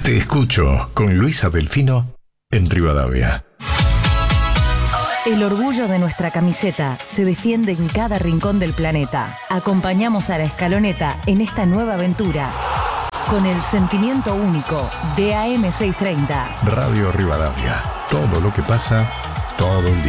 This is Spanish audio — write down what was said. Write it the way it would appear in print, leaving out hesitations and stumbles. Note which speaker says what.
Speaker 1: Te escucho con Luisa Delfino en Rivadavia.
Speaker 2: El orgullo de nuestra camiseta se defiende en cada rincón del planeta. Acompañamos a la Escaloneta en esta nueva aventura con el sentimiento único de AM630.
Speaker 1: Radio Rivadavia. Todo lo que pasa, todo el día.